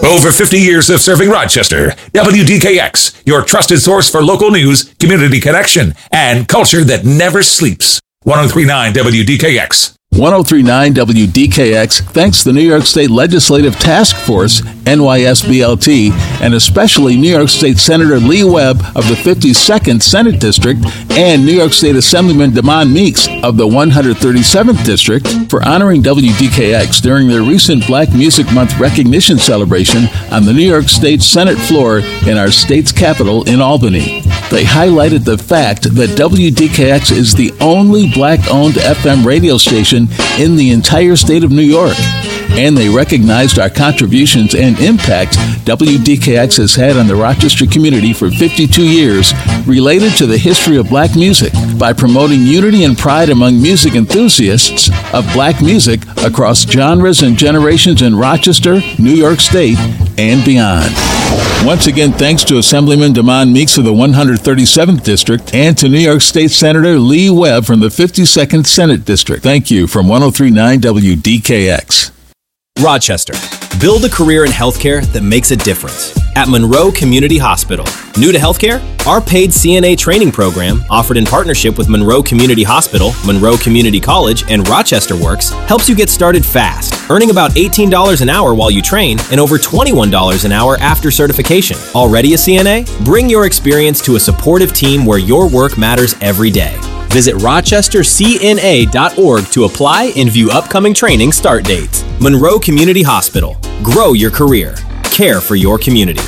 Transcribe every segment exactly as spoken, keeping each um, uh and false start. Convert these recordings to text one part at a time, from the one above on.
Over fifty years of serving Rochester. W D K X, your trusted source for local news, community connection, and culture that never sleeps. ten thirty-nine W D K X. ten thirty-nine W D K X thanks the New York State Legislative Task Force, N Y S B L T, and especially New York State Senator Lee Webb of the fifty-second Senate District and New York State Assemblyman Damon Meeks of the one hundred thirty-seventh District for honoring W D K X during their recent Black Music Month recognition celebration on the New York State Senate floor in our state's capital in Albany. They highlighted the fact that W D K X is the only Black-owned F M radio station in the entire state of New York. And they recognized our contributions and impact W D K X has had on the Rochester community for fifty-two years related to the history of black music by promoting unity and pride among music enthusiasts of black music across genres and generations in Rochester, New York State, and beyond. Once again, thanks to Assemblyman Damon Meeks of the one hundred thirty-seventh District and to New York State Senator Lee Webb from the fifty-second Senate District. Thank you from ten thirty-nine W D K X. Rochester. Build a career in healthcare that makes a difference. At Monroe Community Hospital. New to healthcare? Our paid C N A training program, offered in partnership with Monroe Community Hospital, Monroe Community College, and Rochester Works, helps you get started fast, earning about eighteen dollars an hour while you train and over twenty-one dollars an hour after certification. Already a C N A? Bring your experience to a supportive team where your work matters every day. Visit rochester c n a dot org to apply and view upcoming training start dates. Monroe Community Hospital. Grow your career. Care for your community.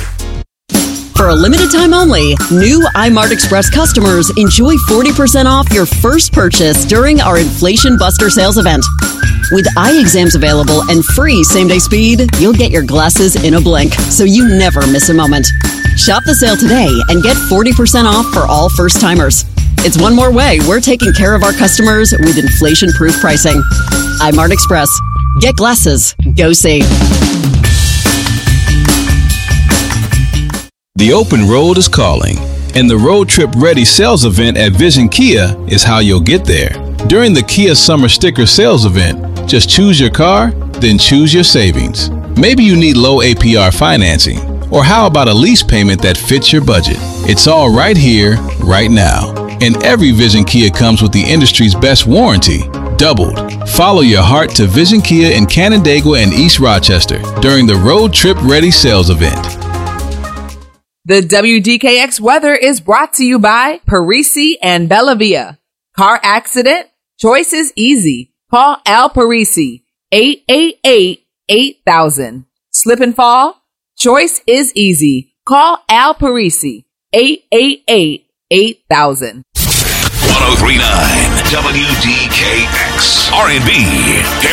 For a limited time only, new iMart Express customers enjoy forty percent off your first purchase during our Inflation Buster sales event. With eye exams available and free same-day speed, you'll get your glasses in a blink, so you never miss a moment. Shop the sale today and get forty percent off for all first-timers. It's one more way we're taking care of our customers with inflation-proof pricing. iMart Express. Get glasses. Go see. The open road is calling, and the Road Trip Ready sales event at Vision Kia is how you'll get there. During the Kia Summer Sticker Sales event, just choose your car, then choose your savings. Maybe you need low A P R financing, or how about a lease payment that fits your budget? It's all right here, right now. And every Vision Kia comes with the industry's best warranty, doubled. Follow your heart to Vision Kia in Canandaigua and East Rochester during the Road Trip Ready sales event. The W D K X weather is brought to you by Parisi and Bellavia. Car accident? Choice is easy. Call Al Parisi, eight eight eight, eight thousand. Slip and fall? Choice is easy. Call Al Parisi, eight eight eight, eight thousand. ten thirty-nine W D K X. R and B,